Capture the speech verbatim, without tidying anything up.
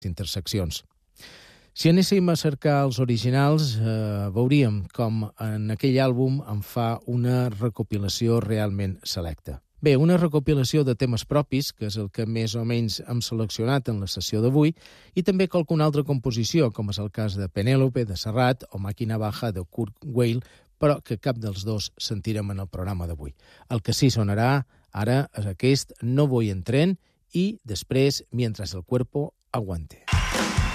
interseccions. Si anéssim a cercar els originals, eh, veuríem com en aquell àlbum en fa una recopilació realment selecta. Bé, una recopilació de temes propis, que és el que més o menys hem seleccionat en la sessió d'avui, i també qualcuna altra composició, com és el cas de Penélope, de Serrat, o Màquina Baja, de Kurt Weill, però que cap dels dos sentirem en el programa d'avui. El que sí sonarà ara és aquest No voy en tren i després Mientras el cuerpo aguante.